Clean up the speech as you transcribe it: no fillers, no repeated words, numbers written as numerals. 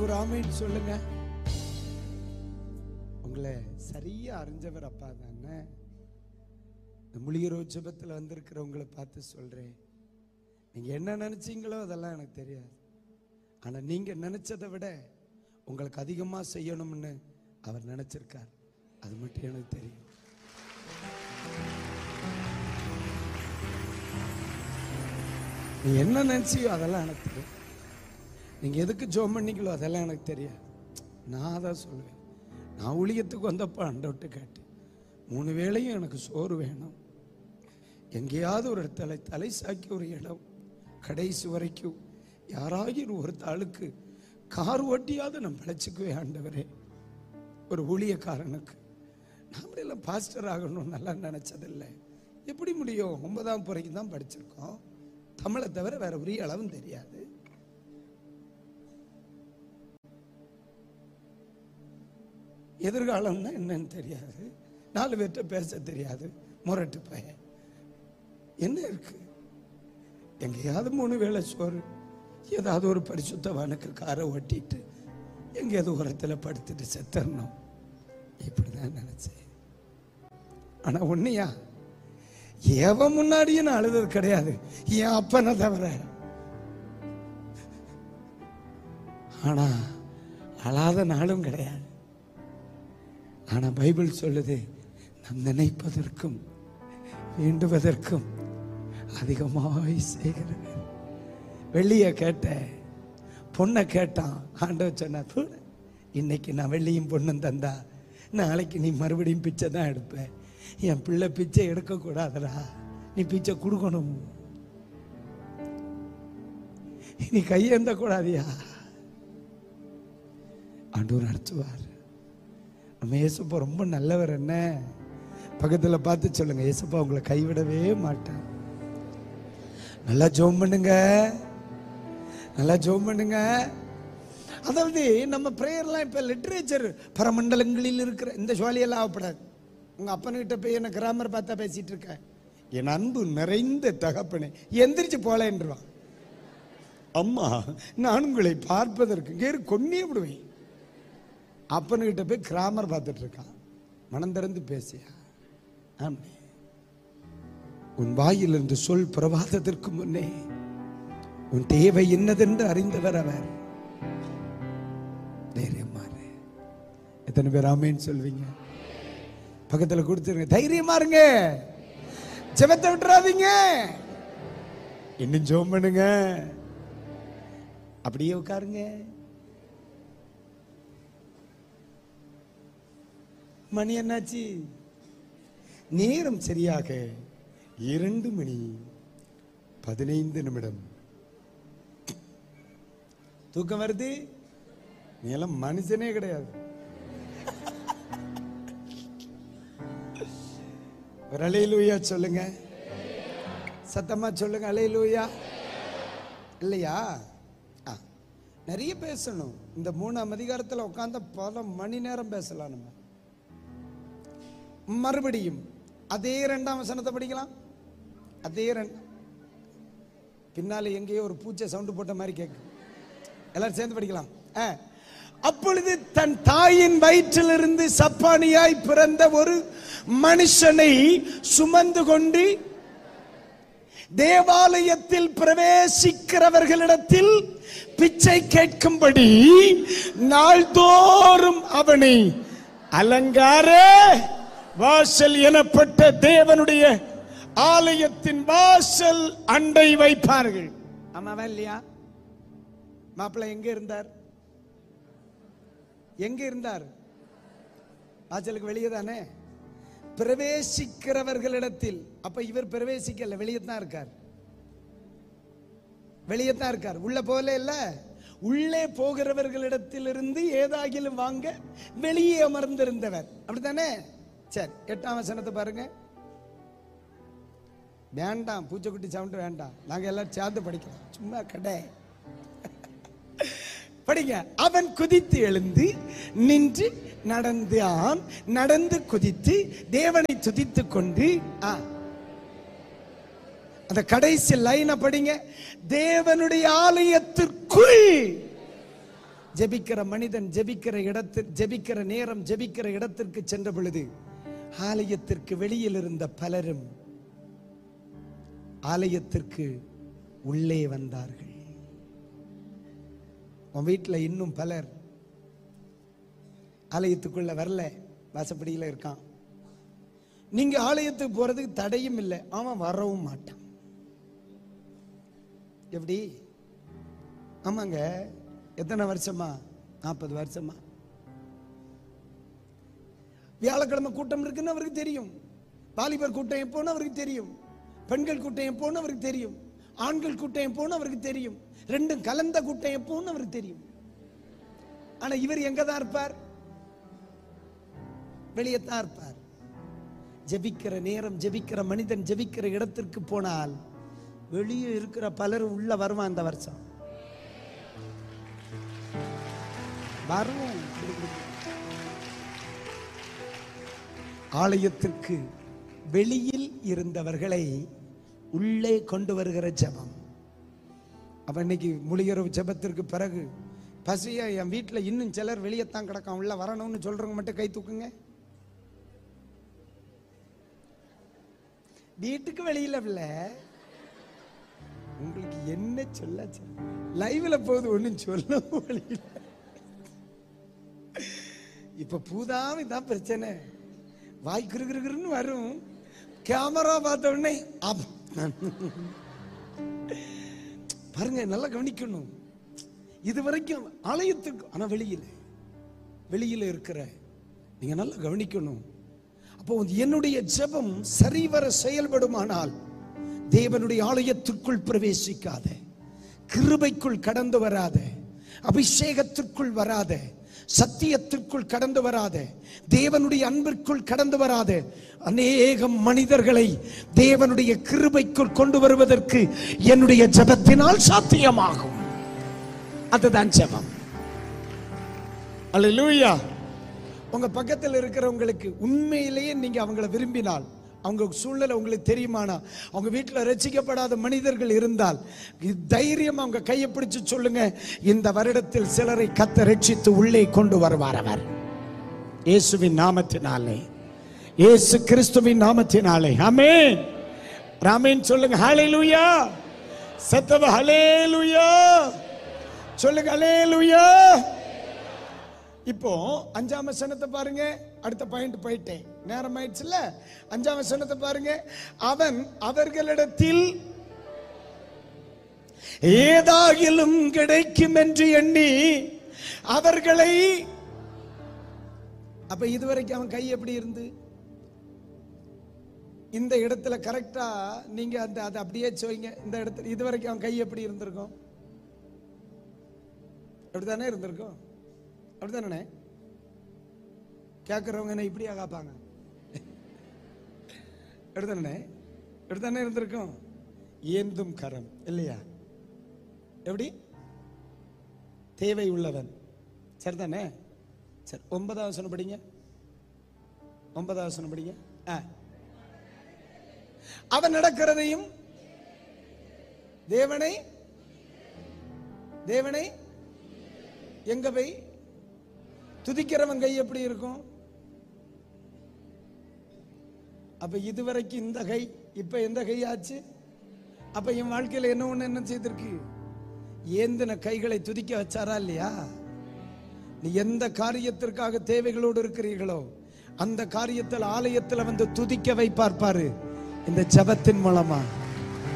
ஒரு ஆமென் சொல்லுங்க. உங்களை சரியா அறிஞ்சவர் அப்பா தானே. இந்த முழிகிற ஜெபத்தில் வந்திருக்கிறவங்களை பார்த்து சொல்றேன், நீங்க என்ன நினைச்சீங்களோ அதெல்லாம் எனக்கு தெரியாது. ஆனா நீங்க நினைச்சதை விட உங்களுக்கு அதிகமா செய்யணும்னு அவர் நினைச்சிருக்கார். அது மட்டும் எனக்கு தெரியும். நீ என்ன நினைச்சியோ அதெல்லாம் எனக்கு தெரியும். நீங்க எதுக்கு ஜெபம் பண்ணீங்களோ அதெல்லாம் எனக்கு தெரியாது. நான் தான் சொல்லுவேன், நான் ஊழியத்துக்கு வந்தப்போ ஆண்டவர்ட்ட கேட்டு 3 வேளையும் எனக்கு சோறு வேணும், எங்கேயாவது ஒரு இடத்துல தலை சாக்கி ஒரு இடம், கடைசி வரைக்கும் யாராகிற ஒரு தாளுக்கு கார் ஓட்டியாவது நான் பிழைச்சிக்குவேன் ஆண்டவரே. ஒரு ஊழியக்காரனுக்கு நாமளெல்லாம் பாஸ்டர் ஆகணும் நல்லா நினைச்சதில்லை. எப்படி முடியும்? 9ஆம் வரைக்கும் தான் படிச்சிருக்கோம். தமிழை தவிர வேற உரிய அளவும் தெரியாது. எதிர்காலம்னா என்னன்னு தெரியாது. 4 பேர்கிட்ட பேச தெரியாது. முரட்டு பையன் என்ன இருக்கு? எங்கேயாவது 3 வேளை சோறு, ஏதாவது ஒரு பரிசுத்தவானுக்கு காரை ஓட்டிட்டு எங்கேயாவது உரத்தில் படுத்துட்டு செத்தரணும், இப்படிதான் நினைச்சேன். ஆனா ஒன்னையா, எவன் முன்னாடியும் நான் அழுதது கிடையாது, என் அப்பனை தவிர. ஆனா அழாத நாளும் கிடையாது. ஆனா பைபிள் சொல்லுது, நாம் நினைப்பதற்கும் வேண்டுவதற்கும் அதிகமாய் செய்கிறது. வெள்ளிய கேட்ட, பொண்ணை கேட்டான். ஆண்டவர் சொன்னார், இன்னைக்கு நான் வெள்ளியும் பொண்ணும் தந்தா நாளைக்கு நீ மறுபடியும் பிச்சை தான் எடுப்ப. என் பிள்ளை பிச்சை எடுக்க கூடாதுடா, நீ பிச்சை கொடுக்கணும், நீ கையேந்த கூடாதியா. ஆண்டவர் நடத்துவார். நம்ம இயேசுப்பா ரொம்ப நல்லவர். என்ன பக்கத்துல பார்த்து சொல்லுங்க, இயேசுப்பா உங்களை கைவிடவே மாட்டார். நல்லா ஜெபம் பண்ணுங்க, நல்லா ஜெபம் பண்ணுங்க. அதாவது நம்ம பிரேயர்லாம் இப்ப லிட்ரேச்சர், பரமண்டலங்களில் இருக்கிற இந்த சுவாலியெல்லாம் ஆகப்படாது. உங்க அப்பனுக்கிட்ட போய் என்ன கிராமர் பார்த்தா பேசிட்டு இருக்க, என் அன்பு நிறைந்த தகப்பனே எந்திரிச்சு போலேன்றான். அம்மா நான் உங்களை பார்ப்பதற்கு கேரு கொன்னே விடுவேன். அப்பனுக்கிட்ட போய் கிராமர் பார்த்துட்டு இருக்கான். மனம் திறந்து பேசியா? ஆமே. உன் வாயில் என்று சொல் பிரபாதத்திற்கு முன்னே உன் தேவை என்னதென்று அறிந்தவர் அவர். தைரியமாறு. எத்தனை பேர் ஆமேன்னு சொல்வீங்க? பக்கத்துல கொடுத்துருங்க, தைரியமா இருங்க, ஜெபத்தை விட்டுறாதீங்க, இன்னும் ஜெபம் பண்ணுங்க. அப்படியே உட்காருங்க. மணி என்னாச்சு? நேரம் சரியாக 2:15. தூக்கம் வருது? நீ எல்லாம் மனுஷனே கிடையாது. ஒரு அல்லேலூயா சொல்லுங்க, சத்தமா சொல்லுங்க, அல்லேலூயா. இல்லையா? நிறைய பேசணும். இந்த 3ஆம் அதிகாரத்தில் உட்கார்ந்த பல மணி நேரம் பேசலாம். நம்ம மறுபடியும் அதே 2ஆம் வசனத்தை படிக்கலாம். அதே பின்னால எங்கேயோ ஒரு பூச்சை சவுண்டு போட்ட மாதிரி கேட்கும். எல்லாரும் சேர்ந்து படிக்கலாம். அப்பொழுது தன் தாயின் வயிற்றிலிருந்து சப்பானியாய் பிறந்த ஒரு மனுஷனை சுமந்து கொண்டு தேவாலயத்தில் பிரவேசிக்கிறவர்களிடத்தில் பிச்சை கேட்கும்படி நாள்தோறும் அவனை அலங்கார வாசல் எனப்பட்ட தேவனுடைய ஆலயத்தின் வாசல் அண்டை வைப்பார்கள். ஆமாவா இல்லையா? மாப்பிள்ளை எங்க இருந்தார்? எங்க இருந்தார்? வாசலுக்கு வெளியே தானே. பிரவேசிக்கிறவர்களிடத்தில். அப்ப இவர் பிரவேசிக்கல, வெளியே தான் இருக்கார். வெளியே தான் இருக்கார், உள்ள போகல இல்ல. உள்ளே போகிறவர்களிடத்திலிருந்து ஏதாகிலும் வாங்க வெளியே அமர்ந்திருந்தவர். அப்படித்தானே? சரி, 8ஆம் வசனத்தை பாருங்க. வேண்டாம், பூச்சக்குட்டி சவுண்ட் வேண்டாம், நாங்க எல்லாம் சேர்ந்து படிக்கலாம், சும்மா கடை படிங்க. அவன் குதித்து எழுந்து நின்று நடந்து குதித்து தேவனை துதித்து கொண்டு, அந்த கடைசி லைனை படிங்க. தேவனுடைய ஆலயத்திற்குள் ஜெபிக்கிற மனிதன் ஜெபிக்கிற நேரம் ஜெபிக்கிற இடத்திற்கு சென்ற பொழுது ஆலயத்திற்கு வெளியில் இருந்த பலரும் ஆலயத்திற்கு உள்ளே வந்தார்கள். உன் வீட்டில் இன்னும் பலர் ஆலயத்துக்குள்ள வரல, வாசப்படியில் இருக்கான். நீங்க ஆலயத்துக்கு போறதுக்கு தடையும் இல்லை, அவன் வரவும் மாட்டான். எப்படி? ஆமாங்க. எத்தனை வருஷமா? 40 வருஷமா. வியாழக்கிழமை கூட்டம் இருக்குன்னு அவருக்கு தெரியும். வாலிபர் கூட்டம் எப்போன்னு அவருக்கு தெரியும். பெண்கள் கூட்டம் எப்போன்னு அவருக்கு தெரியும். ஆண்கள் கூட்டம் எப்போன்னு அவருக்கு தெரியும். ரெண்டும் கலந்த கூட்டம் எப்போன்னு அவருக்கு தெரியும். ஆனா இவர் எங்க தான் இருப்பார்? வெளியே தான் இருப்பார். ஜெபிக்கிற நேரம் ஜெபிக்கிற மனிதன் ஜெபிக்கிற இடத்திற்கு போனால் வெளியே இருக்கிற பலரும் உள்ள வருவான். அந்த வருஷம் வரும். ஆலயத்திற்கு வெளியில் இருந்தவர்களை உள்ளே கொண்டு வருகிற ஜெபம். அப்ப இன்னைக்கு முழியரவு ஜெபத்திற்கு பிறகு பசியா என் வீட்டில் இன்னும் சிலர் வெளியத்தான் கிடக்கான், உள்ள வரணும்னு சொல்றவங்க மட்டும் கை தூக்குங்க. வீட்டுக்கு வெளியில இல்ல, உங்களுக்கு என்ன சொல்ல லைவ்ல போகுது ஒன்னும் சொல்ல வெளியில. இப்ப பூதாமி தான் பிரச்சனை. வாய் கிருகிருன்னு வரும், கேமரா பார்த்த உடனே பாருங்க. நல்லா கவனிக்கணும். இது வரைக்கும் ஆலயத்துக்கு, ஆனா வெளியில இருக்கிற நீங்க நல்லா கவனிக்கணும். அப்போ என்னுடைய ஜெபம் சரிவர செயல்படுமானால் தேவனுடைய ஆலயத்திற்குள் பிரவேசிக்காத, கிருபைக்குள் கடந்து வராத, அபிஷேகத்திற்குள் வராத, சத்தியத்திற்குள் கடந்து வராத, தேவனுடைய அன்பிற்குள் கடந்து வராத அநேக மனிதர்களை தேவனுடைய கிருபைக்குள் கொண்டு வருவதற்கு என்னுடைய ஜெபத்தினால் சாத்தியமாகும். அதுதான் ஜெபம். அல்லேலூயா. உங்க பக்கத்தில் இருக்கிறவங்களுக்கு உண்மையிலேயே நீங்க அவங்களை விரும்பினால், அவங்க சூழ்நிலை உங்களுக்கு தெரியுமானா, அவங்க வீட்டில் ரட்சிக்கப்படாத மனிதர்கள் இருந்தால் தைரியம் அவங்க கையை பிடிச்சு சொல்லுங்க, இந்த வருடத்தில் சிலரை கர்த்தர் ரட்சித்து உள்ளே கொண்டு வருவார் அவர். இயேசுவின் நாமத்தினாலே, இயேசு கிறிஸ்துவின் நாமத்தினாலே. ஆமென். ஆமென் சொல்லுங்க. ஹல்லேலூயா. சத்தமா ஹல்லேலூயா சொல்லுங்க. ஹல்லேலூயா. இப்போ 5ஆம் வசனத்தை பாருங்க. அடுத்த பாயிண்ட் போயிட்டேன், நேரம் ஆயிடுச்சுல. 5ஆம் வசனத்தை பாருங்க. அவன் அவர்களிடத்தில் ஏதாகிலும் கிடைக்கும் என்று எண்ணி அவர்களை, அப்ப இதுவரைக்கும் அவன் கை எப்படி இருந்து, இந்த இடத்துல கரெக்டா நீங்க அதை அப்படியே சொல்லுங்க. இந்த இடத்துல இதுவரைக்கும் அவன் கை எப்படி இருந்திருக்கும்? அப்படித்தானே இருந்திருக்கும். அப்படித்தானே? கேட்கிறவங்க என்ன இப்படியா காப்பாங்க? எடுத்தானே? எடுத்தானே இருந்திருக்கும். ஏந்தும் கரம் இல்லையா? எப்படி? தேவை உள்ளவன். சரிதானே? சரி, 9ஆம் வசனம் படிங்க. 9ஆம் வசனம் படிங்க. அவன் நடக்கிறதையும் தேவனை எங்க போய் துதிக்கிறவன் கை எப்படி இருக்கும்? அப்ப இதுவரைக்கும் இந்த கை, இப்ப எந்த கை ஆச்சு? அப்ப என் வாழ்க்கையில என்ன செய்திருக்கு? ஏந்தின கைகளை துதிக்க வச்சாரா இல்லையா? நீ எந்த காரியத்திற்காக தேவைகளோடு இருக்கிறீர்களோ அந்த காரியத்தில் ஆலயத்தில் வந்து துதிக்க வைப்பார் பாரு, இந்த ஜெபத்தின் மூலமா.